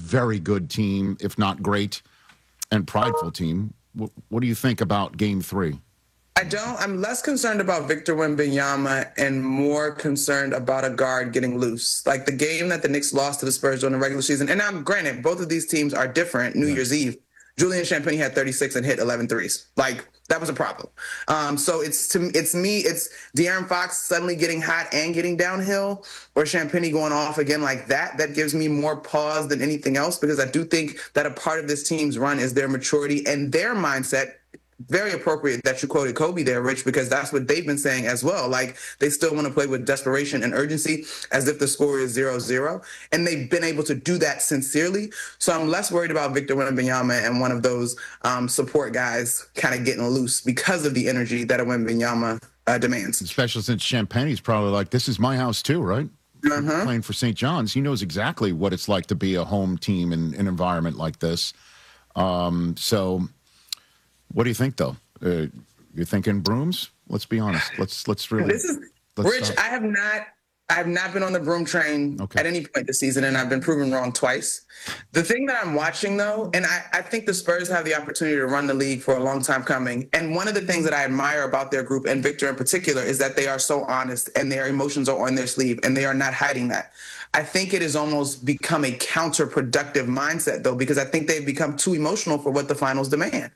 very good team, if not great and prideful team. What do you think about Game 3? I'm less concerned about Victor Wembanyama and more concerned about a guard getting loose. Like the game that the Knicks lost to the Spurs during the regular season. And now, granted, both of these teams are different. New Year's Eve, Julian Champagnie had 36 and hit 11 threes. Like, that was a problem. So it's De'Aaron Fox suddenly getting hot and getting downhill, or Champagnie going off again like that. That gives me more pause than anything else, because I do think that a part of this team's run is their maturity and their mindset. Very appropriate that you quoted Kobe there, Rich, because that's what they've been saying as well. Like, they still want to play with desperation and urgency as if the score is 0-0. And they've been able to do that sincerely. So I'm less worried about Victor Wembanyama and one of those support guys kind of getting loose because of the energy that a Wembanyama demands. Especially since Champagnie's probably like, this is my house too, right? Playing for St. John's. He knows exactly what it's like to be a home team in an environment like this. So what do you think, though? You're thinking brooms? Let's be honest. Let's really. Rich. I have not been on the broom train at any point this season, and I've been proven wrong twice. The thing that I'm watching, though, and I think the Spurs have the opportunity to run the league for a long time coming. And one of the things that I admire about their group, and Victor in particular, is that they are so honest and their emotions are on their sleeve, and they are not hiding that. I think it has almost become a counterproductive mindset, though, because I think they've become too emotional for what the finals demand.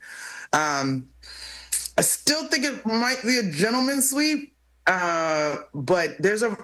I still think it might be a gentleman's sweep, but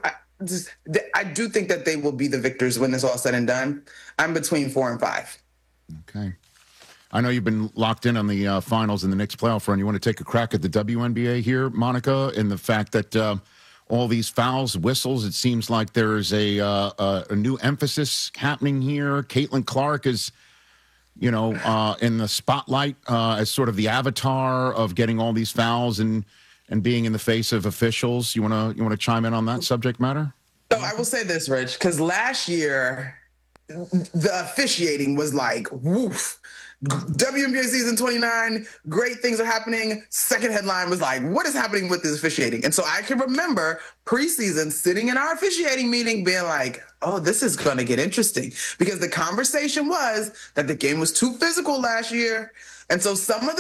I do think that they will be the victors when it's all said and done. I'm between 4 and 5. Okay. I know you've been locked in on the finals in the Knicks playoff run. You want to take a crack at the WNBA here, Monica, and the fact that all these fouls, whistles, it seems like there's a new emphasis happening here. Caitlin Clark is in the spotlight as sort of the avatar of getting all these fouls and being in the face of officials. You want to chime in on that subject matter? So I will say this, Rich, because last year the officiating was like, woof. WNBA season 29, great things are happening. Second headline was like, what is happening with this officiating? And so I can remember preseason sitting in our officiating meeting being like, oh, this is going to get interesting, because the conversation was that the game was too physical last year. And so some of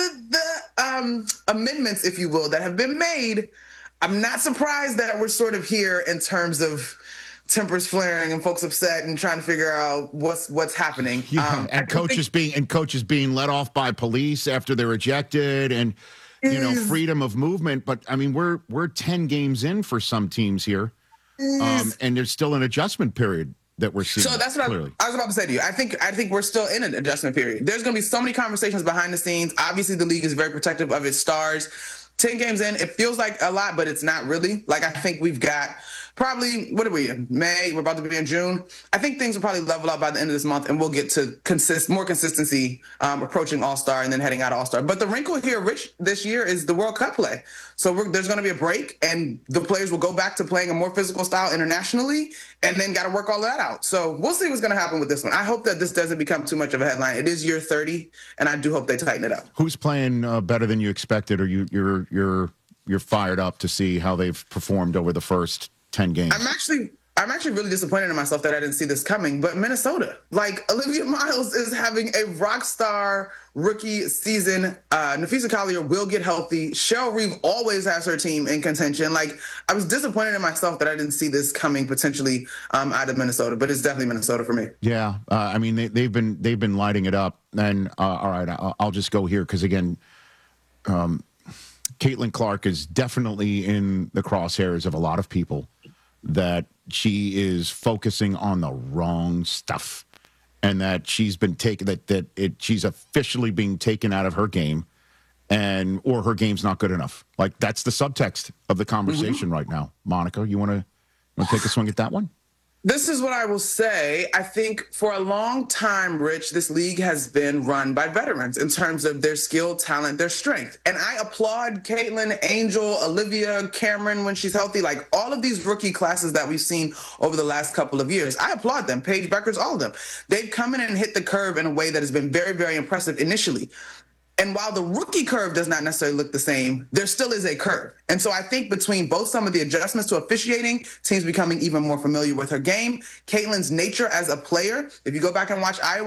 the amendments, if you will, that have been made, I'm not surprised that we're sort of here in terms of tempers flaring and folks upset and trying to figure out what's happening. And coaches being let off by police after they're ejected, and freedom of movement. But I mean, we're 10 games in for some teams here, and there's still an adjustment period that we're seeing. So that's what I was about to say to you. I think we're still in an adjustment period. There's going to be so many conversations behind the scenes. Obviously, the league is very protective of its stars. 10 games in, it feels like a lot, but it's not really. Like, I think we've got probably, what are we in May? We're about to be in June. I think things will probably level out by the end of this month, and we'll get to more consistency approaching All-Star and then heading out of All-Star. But the wrinkle here, Rich, this year is the World Cup play. So there's going to be a break, and the players will go back to playing a more physical style internationally, and then got to work all of that out. So we'll see what's going to happen with this one. I hope that this doesn't become too much of a headline. It is year 30, and I do hope they tighten it up. Who's playing better than you expected, or you're fired up to see how they've performed over the first 10 games? I'm actually really disappointed in myself that I didn't see this coming, but Minnesota, like, Olivia Miles is having a rock star rookie season. Nafisa Collier will get healthy. Cheryl Reeve always has her team in contention. Like, I was disappointed in myself that I didn't see this coming potentially out of Minnesota, but it's definitely Minnesota for me. Yeah. I mean, they've been lighting it up. And all right, I'll just go here. 'Cause again, Caitlin Clark is definitely in the crosshairs of a lot of people, that she is focusing on the wrong stuff, and that she's been taken, she's officially being taken out of her game, or her game's not good enough. Like, that's the subtext of the conversation right now. Monica, you want to take a swing at that one? This is what I will say. I think for a long time, Rich, this league has been run by veterans in terms of their skill, talent, their strength. And I applaud Caitlin, Angel, Olivia, Cameron when she's healthy, like all of these rookie classes that we've seen over the last couple of years. I applaud them. Paige Beckers, all of them. They've come in and hit the curve in a way that has been very, very impressive initially. And while the rookie curve does not necessarily look the same, there still is a curve. And so I think between both some of the adjustments to officiating, teams becoming even more familiar with her game, Caitlin's nature as a player, if you go back and watch Iowa,